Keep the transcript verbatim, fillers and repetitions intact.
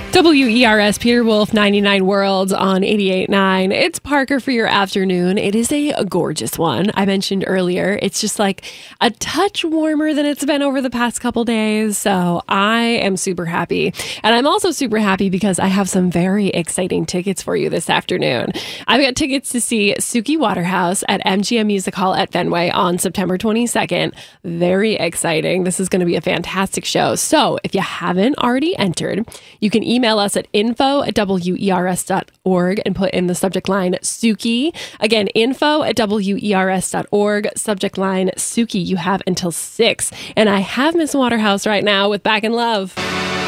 W E R S Peter Wolf ninety-nine Worlds on eighty-eight point nine. It's Parker for your afternoon. It is a gorgeous one. I mentioned earlier, it's just like a touch warmer than it's been over the past couple days. So I am super happy. And I'm also super happy because I have some very exciting tickets for you this afternoon. I've got tickets to see Suki Waterhouse at M G M Music Hall at Fenway on September twenty-second. Very exciting. This is going to be a fantastic show. So if you haven't already entered, you can email Email us at info at W E R S dot org and put in the subject line Suki. Again, info at W E R S dot org, subject line Suki. You have until six. And I have Miss Waterhouse right now with Back in Love.